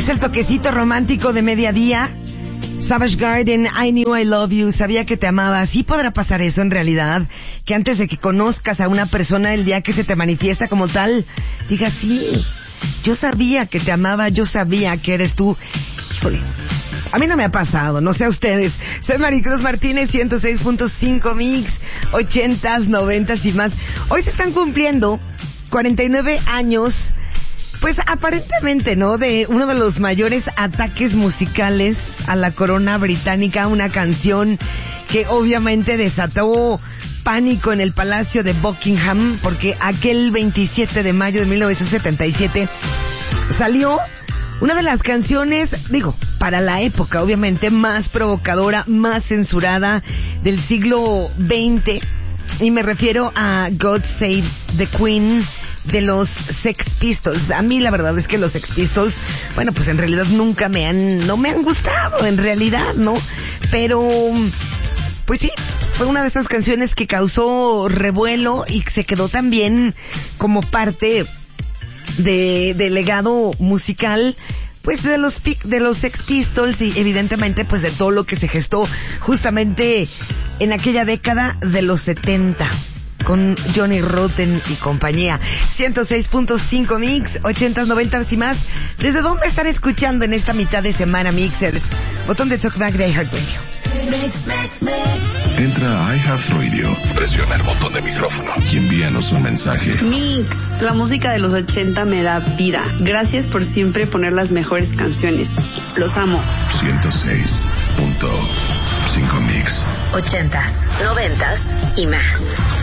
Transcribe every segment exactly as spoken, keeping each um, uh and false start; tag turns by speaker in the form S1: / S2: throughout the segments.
S1: Es el toquecito romántico de mediodía. Savage Garden, I Knew I Love You, sabía que te amaba. Sí podrá pasar eso en realidad, que antes de que conozcas a una persona, el día que se te manifiesta como tal, digas, sí, yo sabía que te amaba, yo sabía que eres tú. Híjole, a mí no me ha pasado, no sé a ustedes. Soy Maricruz Martínez, ciento seis punto cinco Mix, ochentas, noventas y más. Hoy se están cumpliendo cuarenta y nueve años, pues aparentemente, ¿no?, de uno de los mayores ataques musicales a la corona británica, una canción que obviamente desató pánico en el Palacio de Buckingham, porque aquel veintisiete de mayo de mil novecientos setenta y siete salió una de las canciones, digo, para la época obviamente, más provocadora, más censurada del siglo veinte, y me refiero a God Save the Queen de los Sex Pistols. A mí la verdad es que los Sex Pistols, bueno, pues en realidad nunca me han, no me han gustado en realidad, ¿no? Pero, pues sí, fue una de esas canciones que causó revuelo y se quedó también como parte de, de legado musical, pues de los de los Sex Pistols y evidentemente pues de todo lo que se gestó justamente en aquella década de los setenta. Con Johnny Rotten y compañía. ciento seis punto cinco Mix, ochentas, noventas y más. ¿Desde dónde están escuchando en esta mitad de semana, Mixers? Botón de Talkback de iHeartRadio.
S2: Entra a iHeartRadio, presiona el botón de micrófono y envíanos un mensaje.
S3: Mix, la música de los ochenta me da vida. Gracias por siempre poner las mejores canciones. Los amo.
S2: ciento seis punto cinco Mix.
S4: Ochentas, noventas y más.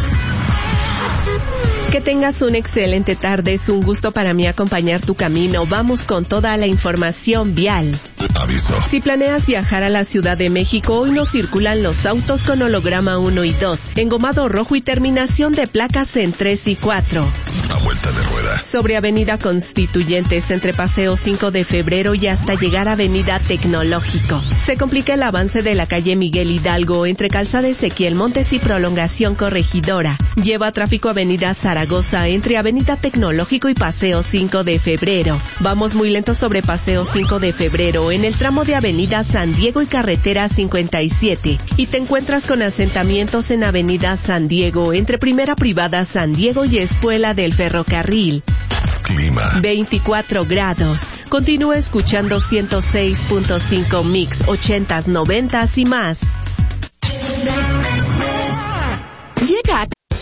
S5: Que tengas una excelente tarde. Es un gusto para mí acompañar tu camino. Vamos con toda la información vial.
S2: Aviso.
S5: Si planeas viajar a la Ciudad de México, hoy no circulan los autos con holograma uno y dos, engomado rojo y terminación de placas en tres y cuatro.
S2: A vuelta de rueda.
S5: Sobre Avenida Constituyentes, entre Paseo cinco de febrero y hasta llegar a Avenida Tecnológico. Se complica el avance de la calle Miguel Hidalgo, entre Calzada Ezequiel Montes y Prolongación Corregidora. Lleva tráfico Avenida Zaragoza, entre Avenida Tecnológico y Paseo cinco de febrero. Vamos muy lento sobre Paseo cinco de febrero, en el tramo de Avenida San Diego y Carretera cincuenta y siete. Y te encuentras con asentamientos en Avenida San Diego, entre Primera Privada San Diego y Espuela del Ferrocarril.
S2: Clima.
S5: veinticuatro grados. Continúa escuchando ciento seis punto cinco Mix, ochentas, noventas y más.
S6: Llega a